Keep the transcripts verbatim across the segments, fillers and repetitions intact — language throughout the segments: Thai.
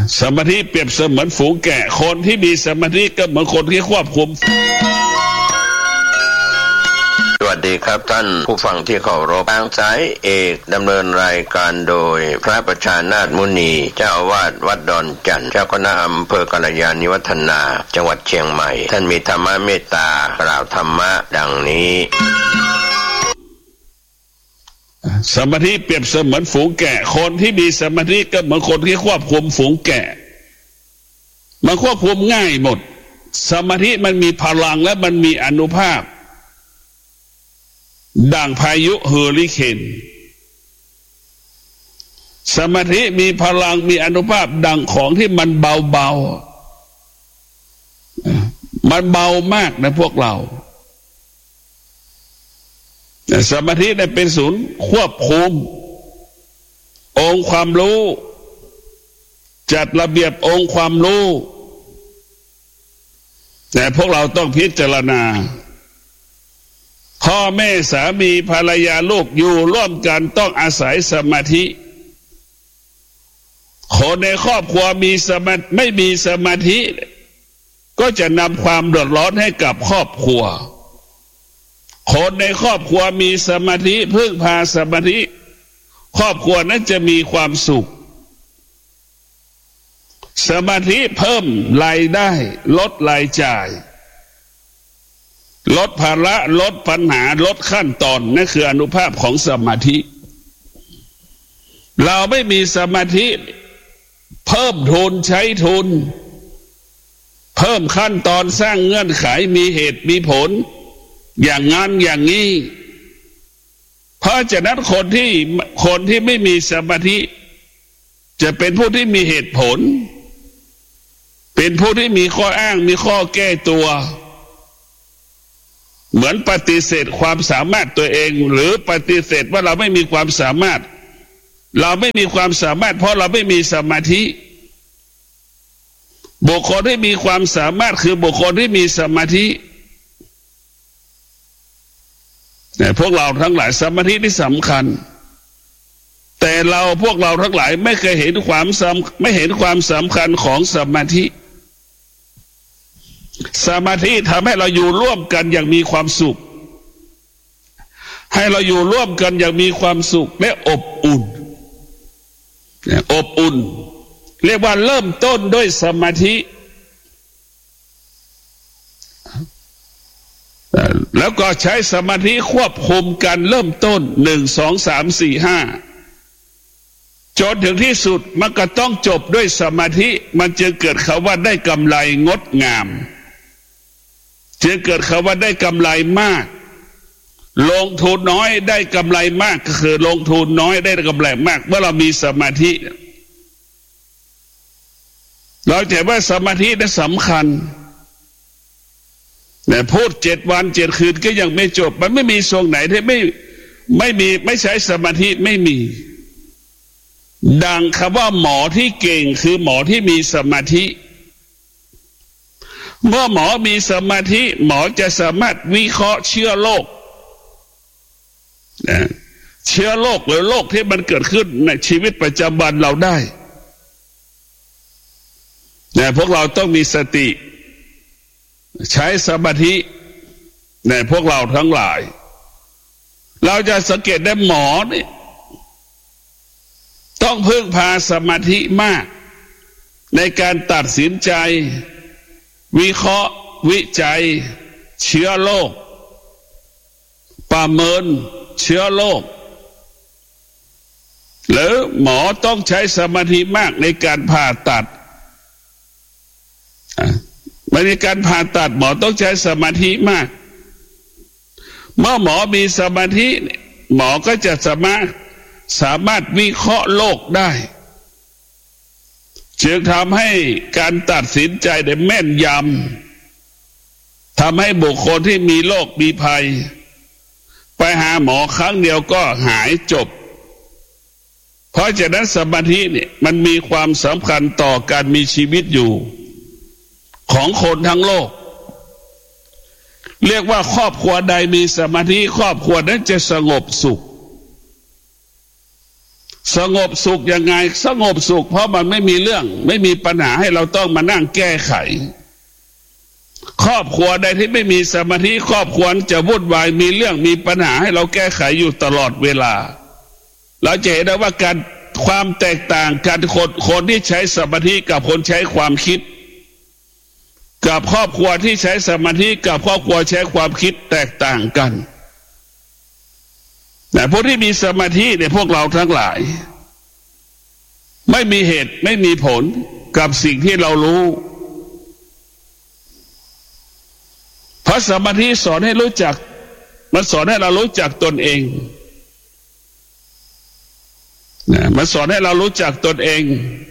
สมาธิเปรียบเสมือนฝูงแกะคนที่มีสมาธิก็เหมือนคนที่ควบคุมสวัสดีครับท่านผู้ฟังที่เคารพทางสายเอกดำเนินรายการโดยพระประชานาถมุนีเจ้าอาวาสวัดดอนจันทร์เจ้าคณะอำเภอกัลยาณิวัฒนาจังหวัดเชียงใหม่ท่านมีธรรมะเมตตากล่าวธรรมะดังนี้สมาธิเปรียบเสมือนฝูงแกะคนที่มีสมาธิก็เหมือนคนที่ควบคุมฝูงแกะมันควบคุมง่ายหมดสมาธิมันมีพลังและมันมีอานุภาพดังพายุเฮอริเคนสมาธิมีพลังมีอานุภาพดังของที่มันเบาๆมันเบามากนะพวกเราสมาธิได้เป็นศูนย์ควบคุมองค์ความรู้จัดระเบียบองค์ความรู้แต่พวกเราต้องพิจารณาพ่อแม่สามีภรรยาลูกอยู่ร่วมกันต้องอาศัยสมาธิคนในครอบครัวมีสมาธิไม่มีสมาธิก็จะนำความเดือดร้อนให้กับครอบครัวคนในครอบครัวมีสมาธิพึ่งพาสมาธิครอบครัวนั้นจะมีความสุขสมาธิเพิ่มรายได้ลดรายจ่ายลดภาระลดปัญหาลดขั้นตอนนั่นคืออานุภาพของสมาธิเราไม่มีสมาธิเพิ่มทุนใช้ทุนเพิ่มขั้นตอนสร้างเงื่อนไขมีเหตุมีผลอย่างงั้นอย่างนี้เพราะฉะนั้นคนที่คนที่ไม่มีสมาธิจะเป็นผู้ที่มีเหตุผลเป็นผู้ที่มีข้ออ้างมีข้อแก้ตัวเหมือนปฏิเสธความสามารถตัวเองหรือปฏิเสธว่าเราไม่มีความสามารถเราไม่มีความสามารถเพราะเราไม่มีสมาธิบุคคลที่มีความสามารถคือบุคคลที่มีสมาธิแต่พวกเราทั้งหลายสมาธิที่สำคัญแต่เราพวกเราทั้งหลายไม่เคยเห็นความสำไม่เห็นความสำคัญของสมาธิสมาธิทำให้เราอยู่ร่วมกันอย่างมีความสุขให้เราอยู่ร่วมกันอย่างมีความสุขและอบอุ่นอบอุ่นเรียกว่าเริ่มต้นด้วยสมาธิแล้วก็ใช้สมาธิควบคุมการเริ่มต้นหนึ่งสองสามสี่ห้าจนถึงที่สุดมันก็ต้องจบด้วยสมาธิมันจึงเกิดคำว่าได้กำไรงดงามจึงเกิดคำว่าได้กำไรมากลงทุนน้อยได้กำไรมากก็คือลงทุนน้อยได้กำไรมากเมื่อเรามีสมาธิเราจะเห็นว่าสมาธินั้นสำคัญแต่พูดเจ็ดวันเจ็ดคืนก็ยังไม่จบมันไม่มีทรงไหนที่ไม่ไม่มีไม่ใช้สมาธิไม่มีดังคำว่าหมอที่เก่งคือหมอที่มีสมาธิเมื่อหมอมีสมาธิหมอจะสามารถวิเคราะห์เชื้อโรคเชื้อโรคหรือโรคที่มันเกิดขึ้นในชีวิตประจำวันเราได้แต่พวกเราต้องมีสติใช้สมาธิในพวกเราทั้งหลายเราจะสังเกตได้หมอนี่ต้องพึ่งพาสมาธิมากในการตัดสินใจวิเคราะห์วิจัยเชื้อโรคประเมินเชื้อโรคหรือหมอต้องใช้สมาธิมากในการผ่าตัดในการผ่าตัดหมอต้องใช้สมาธิมากเมื่อหมอมีสมาธิหมอก็จะสามารถสามารถวิเคราะห์โรคได้จึงทำให้การตัดสินใจได้แม่นยำทำให้บุคคลที่มีโรคมีภัยไปหาหมอครั้งเดียวก็หายจบเพราะฉะนั้นสมาธิเนี่ยมันมีความสำคัญต่อการมีชีวิตอยู่ของคนทั้งโลกเรียกว่าครอบครัวใดมีสมาธิครอบครัวนั้นจะสงบสุขสงบสุขยังไงสงบสุขเพราะมันไม่มีเรื่องไม่มีปัญหาให้เราต้องมานั่งแก้ไขครอบครัวใดที่ไม่มีสมาธิครอบครัวจะวุ่นวายมีเรื่องมีปัญหาให้เราแก้ไขอยู่ตลอดเวลาเราจะเห็นได้ว่าการความแตกต่างการคนคนที่ใช้สมาธิกับคนใช้ความคิดกับครอบครัวที่ใช้สมาธิกับครอบครัวใช้ความคิดแตกต่างกันแต่พวกที่มีสมาธิเนี่ยพวกเราทั้งหลายไม่มีเหตุไม่มีผลกับสิ่งที่เรารู้เพราะสมาธิสอนให้รู้จักมันสอนให้เรารู้จักตนเองนะมันสอนให้เรารู้จักตนเอง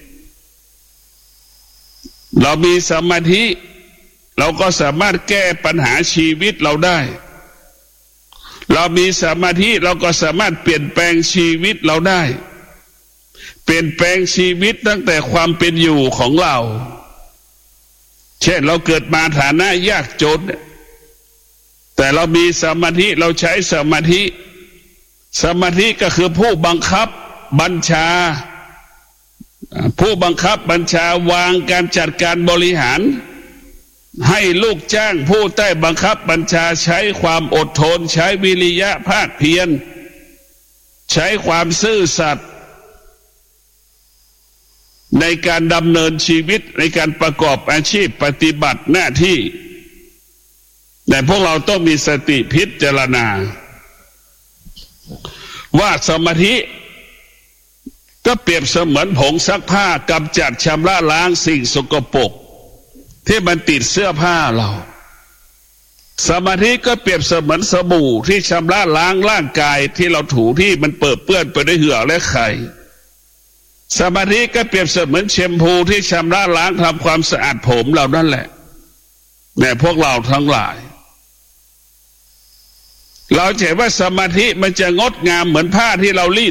เรามีสมาธิเราก็สามารถแก้ปัญหาชีวิตเราได้เรามีสมาธิเราก็สามารถเปลี่ยนแปลงชีวิตเราได้เปลี่ยนแปลงชีวิตตั้งแต่ความเป็นอยู่ของเราเช่นเราเกิดมาฐานะยากจนแต่เรามีสมาธิเราใช้สมาธิสมาธิก็คือผู้บังคับบัญชาผู้บังคับบัญชาวางการจัดการบริหารให้ลูกจ้างผู้ใต้บังคับบัญชาใช้ความอดทนใช้วิริยะภาคเพียรใช้ความซื่อสัตย์ในการดำเนินชีวิตในการประกอบอาชีพปฏิบัติหน้าที่แต่พวกเราต้องมีสติพิจารณาว่าสมาธิก็เปรียบเสมือนผงซักผ้ากำจัดชำระล้างสิ่งสกปรกที่มันติดเสื้อผ้าเราสมาธิก็เปรียบเสมือนสบู่ที่ชำระล้างร่างกายที่เราถูที่มันเปื้อนเปื้อนไปด้วยเหงื่อและไข่สมาธิก็เปรียบเสมือนแชมพูที่ชำระล้างทำความสะอาดผมเรานั่นแหละแต่พวกเราทั้งหลายเราเห็นว่าสมาธิมันจะงดงามเหมือนผ้าที่เรารีด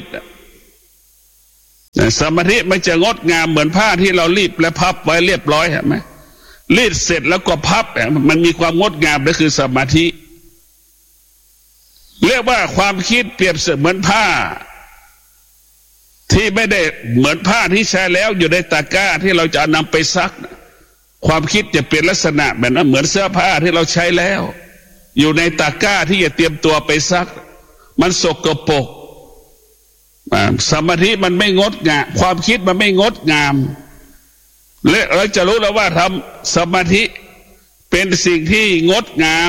สมาธิมันจะงดงามเหมือนผ้าที่เรารีดและพับไว้เรียบร้อยเห็นไหมรีดเสร็จแล้วก็พับมันมีความงดงามนั่นคือสมาธิเรียกว่าความคิดเปรียบเสมือนผ้าที่ไม่ได้เหมือนผ้าที่ใช้แล้วอยู่ในตะกร้าที่เราจะนำไปซักความคิดจะเป็นลักษณะแบบนั้นเหมือนเสื้อผ้าที่เราใช้แล้วอยู่ในตะกร้าที่จะเตรียมตัวไปซักมันสกปรกสมาธิมันไม่งดงามความคิดมันไม่งดงามและเราจะรู้แล้วว่าทำสมาธิเป็นสิ่งที่งดงาม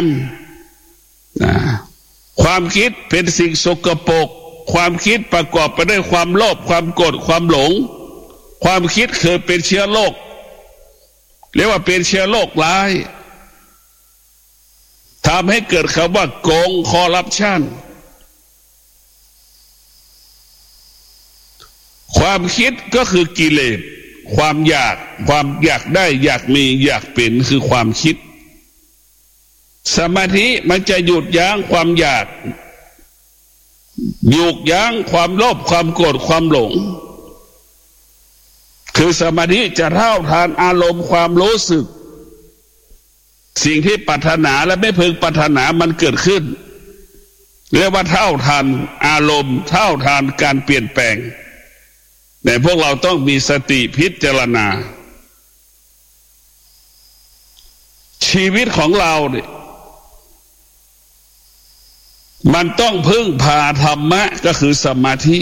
ความคิดเป็นสิ่งสกปรกความคิดประกอบไปด้วยความโลภความโกรธความหลงความคิดคือเป็นเชื้อโรคเรียกว่าเป็นเชื้อโรคร้ายทำให้เกิดคำว่าโกงคอร์รัปชันความคิดก็คือกิเลสความอยากความอยากได้อยากมีอยากเป็นคือความคิดสมาธิมันจะหยุดยั้งความอยากหยุดยั้งความโลภความโกรธความหลงคือสมาธิจะเท่าทานอารมณ์ความรู้สึกสิ่งที่ปรารถนาและไม่พึงปรารถนามันเกิดขึ้นเรียกว่าเท่าทันอารมณ์เท่าทันการเปลี่ยนแปลงแต่พวกเราต้องมีสติพิจารณาชีวิตของเราเนี่ยมันต้องพึ่งพาธรรมะก็คือสมาธิ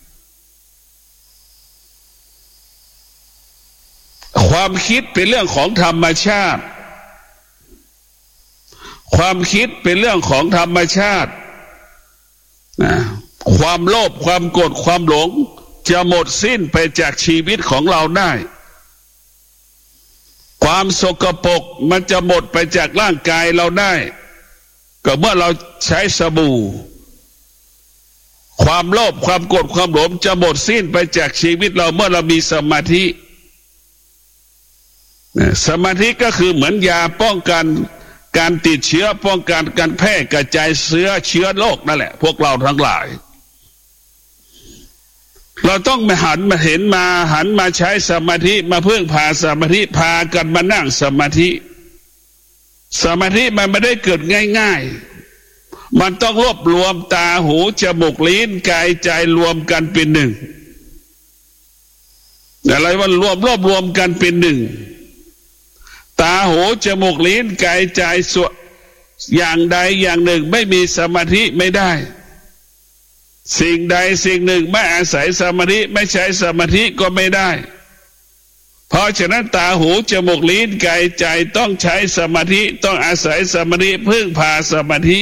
ความคิดเป็นเรื่องของธรรมชาติความคิดเป็นเรื่องของธรรมชาตินะความโลภความโกรธความหลงจะหมดสิ้นไปจากชีวิตของเราได้ความสกปรกมันจะหมดไปจากร่างกายเราได้ก็เมื่อเราใช้สบู่ความโลภความโกรธความหลงจะหมดสิ้นไปจากชีวิตเราเมื่อเรามีสมาธิสมาธิก็คือเหมือนยาป้องกันการติดเชื้อป้องกันการแพร่กระจายเชื้อเชื้อโรคนั่นแหละพวกเราทั้งหลายเราต้องมาหันมาเห็นมาหันมาใช้สมาธิมาเพิ่งพาสมาธิพากันมานั่งสมาธิสมาธิมันไม่ได้เกิดง่ายๆมันต้องรวบรวมตาหูจมูกลิ้นกายใจรวมกันเป็นหนึ่งอะไรว่ารวมรวบรวมกันเป็นหนึ่งตาหูจมูกลิ้นกายใจส่วนอย่างใดอย่างหนึ่งไม่มีสมาธิไม่ได้สิ่งใดสิ่งหนึ่งไม่อาศัยสมาธิไม่ใช้สมาธิก็ไม่ได้เพราะฉะนั้นตาหูจมูกลิ้นกายใจต้องใช้สมาธิต้องอาศัยสมาธิพึ่งพาสมาธิ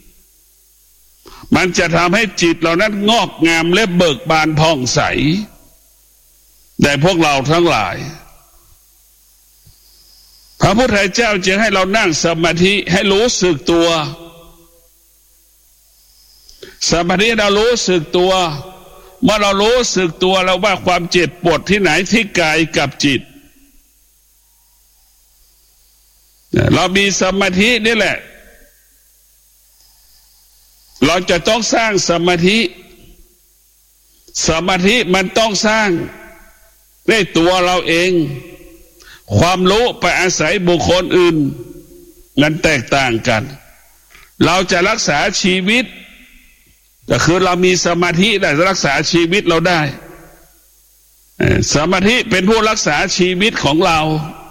มันจะทำให้จิตเรานั้นงอกงามและเบิกบานผ่องใสแต่พวกเราทั้งหลายพระพุทธเจ้าจึงให้เรานั่งสมาธิให้รู้สึกตัวสมาธิเรารู้สึกตัวเมื่อเรารู้สึกตัวแล้วว่าความเจ็บปวดที่ไหนที่กายกับจิตเรามีสมาธินี่แหละเราจะต้องสร้างสมาธิสมาธิมันต้องสร้างด้วยตัวเราเองความรู้ไปอาศัยบุคคลอื่นนั้นแตกต่างกันเราจะรักษาชีวิตก็คือเรามีสมาธิได้รักษาชีวิตเราได้สมาธิเป็นผู้รักษาชีวิตของเรา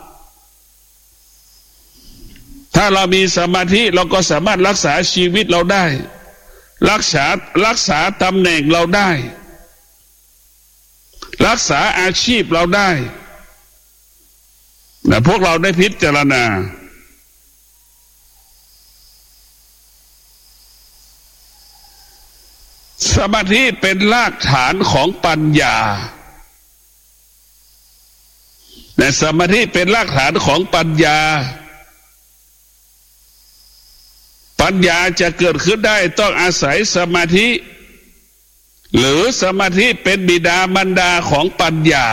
ถ้าเรามีสมาธิเราก็สามารถรักษาชีวิตเราได้รักษารักษาตำแหน่งเราได้รักษาอาชีพเราได้แต่พวกเราได้พิจารณาสมาธิเป็นรากฐานของปัญญาแต่สมาธิเป็นรากฐานของปัญญาปัญญาจะเกิดขึ้นได้ต้องอาศัยสมาธิหรือสมาธิเป็นบิดามารดาของปัญญา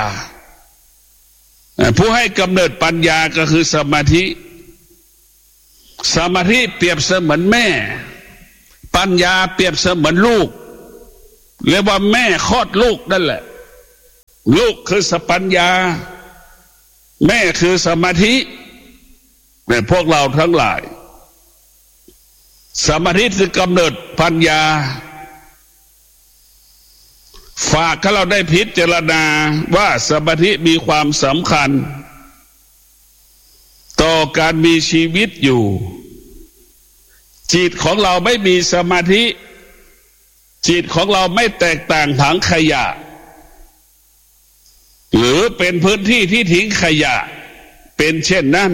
ผู้ให้กำเนิดปัญญาก็คือสมาธิสมาธิเปรียบเสมือนแม่ปัญญาเปรียบเสมือนลูกเรียกว่าแม่คลอดลูกนั่นแหละลูกคือสปัญญาแม่คือสมาธิแต่พวกเราทั้งหลายสมาธิคือกำเนิดปัญญาฝากให้เราได้พิจารณาว่าสมาธิมีความสำคัญต่อการมีชีวิตอยู่จิตของเราไม่มีสมาธิจิตของเราไม่แตกต่างถังขยะหรือเป็นพื้นที่ที่ทิ้งขยะเป็นเช่นนั้น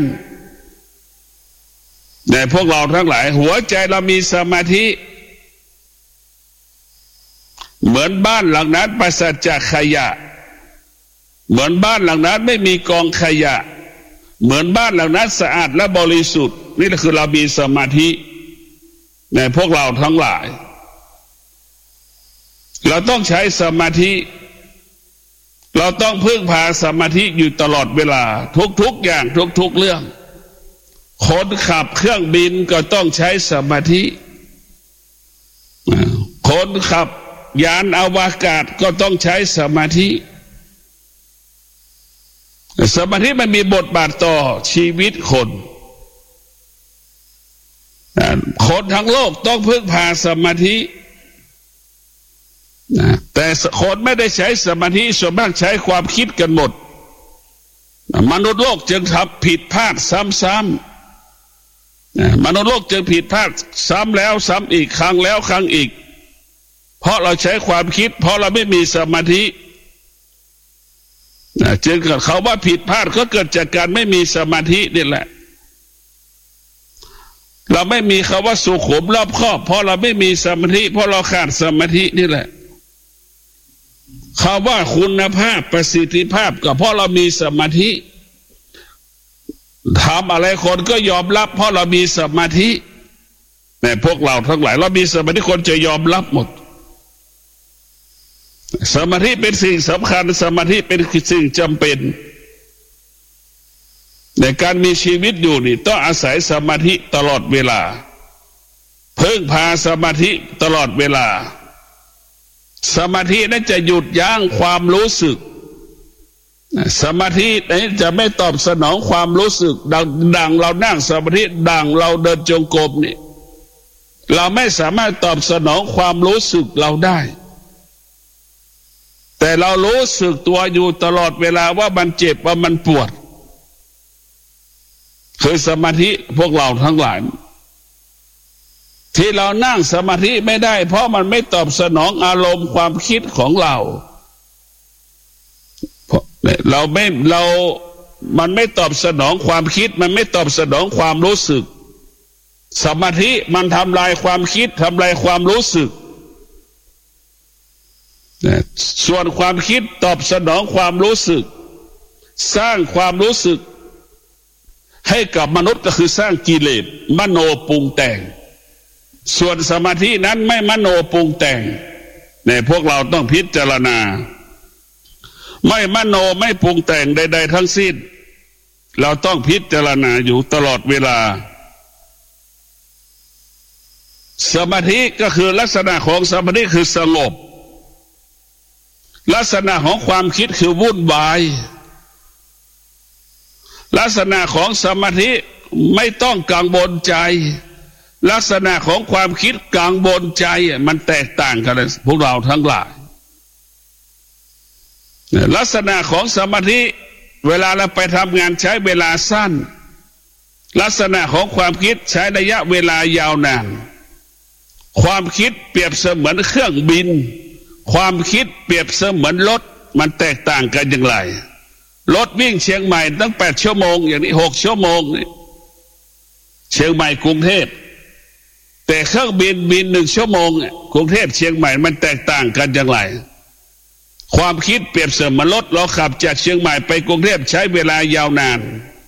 แต่พวกเราทั้งหลายหัวใจเรามีสมาธิเหมือนบ้านหลังนั้นปราศจากขยะเหมือนบ้านหลังนั้นไม่มีกองขยะเหมือนบ้านหลังนั้นสะอาดและบริสุทธิ์นี่คือเรามีสมาธิในพวกเราทั้งหลายเราต้องใช้สมาธิเราต้องพึ่งพาสมาธิอยู่ตลอดเวลาทุกๆอย่างทุกๆเรื่องคนขับเครื่องบินก็ต้องใช้สมาธิคนขับยานอวกาศก็ต้องใช้สมาธิสมาธิมันมีบทบาทต่อชีวิตคนคนทั้งโลกต้องพึ่งพาสมาธิแต่คนไม่ได้ใช้สมาธิส่วนมากใช้ความคิดกันหมดมนุษย์โลกจึงทำผิดพลาดซ้ำๆมนุษย์โลกจึงผิดพลาดซ้ำแล้วซ้ำอีกครั้งแล้วครั้งอีกเพราะเราใช้ความคิดเพราะเราไม่มีสมาธิจึงเกิดเขาว่าผิดพลาดก็เกิดจากการไม่มีสมาธินี่แหละเราไม่มีคำว่าสุขุมรอบคอบเพราะเราไม่มีสมาธิเพราะเราขาดสมาธินี่แหละคำว่าคุณภาพประสิทธิภาพก็เพราะเรามีสมาธิทำอะไรคนก็ยอมรับเพราะเรามีสมาธิแต่พวกเราทั้งหลายเรามีสมาธิคนจะยอมรับหมดสมาธิเป็นสิ่งสำคัญสมาธิเป็นสิ่งจำเป็นในการมีชีวิตอยู่นี่ต้องอาศัยสมาธิตลอดเวลาพึ่งพาสมาธิตลอดเวลาสมาธินั้นจะหยุดยั้งความรู้สึกสมาธินี้จะไม่ตอบสนองความรู้สึกดังดังเรานั่งสมาธิดังเราเดินจงกรมนี่เราไม่สามารถตอบสนองความรู้สึกเราได้แต่เรารู้สึกตัวอยู่ตลอดเวลาว่ามันเจ็บว่ามันปวดคือสมาธิพวกเราทั้งหลายที่เรานั่งสมาธิไม่ได้เพราะมันไม่ตอบสนองอารมณ์ความคิดของเราเราไม่เรามันไม่ตอบสนองความคิดมันไม่ตอบสนองความรู้สึกสมาธิมันทำลายความคิดทำลายความรู้สึกส่วนความคิดตอบสนองความรู้สึกสร้างความรู้สึกให้กับมนุษย์ก็คือสร้างกิเลสมโนปรุงแต่งส่วนสมาธินั้นไม่มโนปรุงแต่งเนี่ยพวกเราต้องพิจารณาไม่มโนไม่ปรุงแต่งใดๆทั้งสิ้นเราต้องพิจารณาอยู่ตลอดเวลาสมาธิก็คือลักษณะของสมาธิคือสงบลักษณะของความคิดคือวุ่นวายลักษณะของสมาธิไม่ต้องกังวลใจลักษณะของความคิดกังวลใจมันแตกต่างกันเลยพวกเราทั้งหลายลักษณะของสมาธิเวลาเราไปทำงานใช้เวลาสั้นลักษณะของความคิดใช้ระยะเวลายาวนานความคิดเปรียบเสมือนเครื่องบินความคิดเปรียบเสมือนรถมันแตกต่างกันอย่างไรรถวิ่งเชียงใหม่ตั้งแปดชั่วโมงอย่างนี้หกชั่วโมงเชียงใหม่กรุงเทพแต่เครื่องบินบินหนึ่งชั่วโมงกรุงเทพเชียงใหม่มันแตกต่างกันอย่างไรความคิดเปรียบเสมือนรถเราขับจากเชียงใหม่ไปกรุงเทพใช้เวลายาวนาน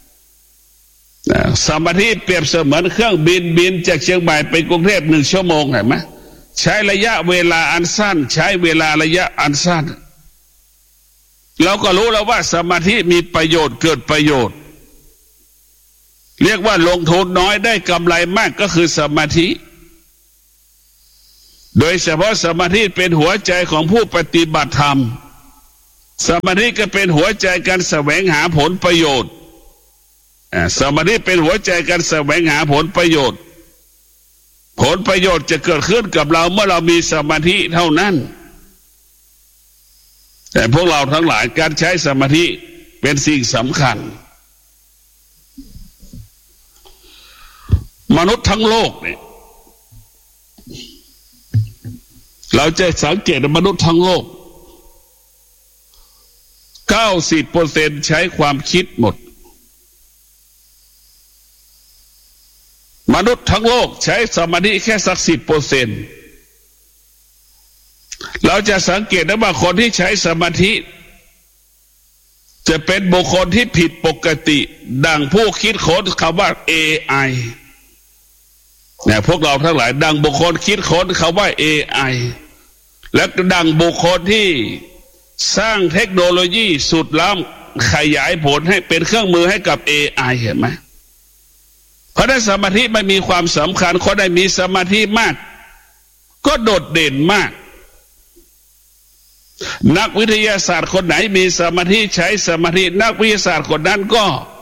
สมาธิเปรียบเสมือนเครื่องบินบินจากเชียงใหม่ไปกรุงเทพหนึ่งชั่วโมงเห็นไหมใช้ระยะเวลาอันสั้นใช้เวลาระยะอันสั้นเราก็รู้แล้วว่าสมาธิมีประโยชน์เกิดประโยชน์เรียกว่าลงทุนน้อยได้กำไรมากก็คือสมาธิโดยเฉพาะสมาธิเป็นหัวใจของผู้ปฏิบัติธรรมสมาธิก็เป็นหัวใจการแสวงหาผลประโยชน์สมาธิเป็นหัวใจการแสวงหาผลประโยชน์ผลประโยชน์จะเกิดขึ้นกับเราเมื่อเรามีสมาธิเท่านั้นแต่พวกเราทั้งหลายการใช้สมาธิเป็นสิ่งสำคัญมนุษย์ทั้งโลกเนี่ยเราจะสังเกตมนุษย์ทั้งโลก เก้าสิบเปอร์เซ็นต์ ใช้ความคิดหมดมนุษย์ทั้งโลกใช้สมาธิแค่สักสิบเปอร์เซ็นต์เราจะสังเกตได้ว่าคนที่ใช้สมาธิจะเป็นบุคคลที่ผิดปกติดังผู้คิดค้นคำว่า เอ ไอ เนี่ยพวกเราทั้งหลายดังบุคคลคิดค้นคำว่า เอ ไอ และดังบุคคลที่สร้างเทคโนโลยีสุดล้ำขยายผลให้เป็นเครื่องมือให้กับ เอ ไอ เห็นไหมเพราะนั้นสมาธิไม่มีความสำคัญคนได้มีสมาธิมากก็โดดเด่นมากนักวิทยาศาสตร์คนไหนมีสมาธิใช้สมาธินักวิทยาศาสตร์คนนั้นก็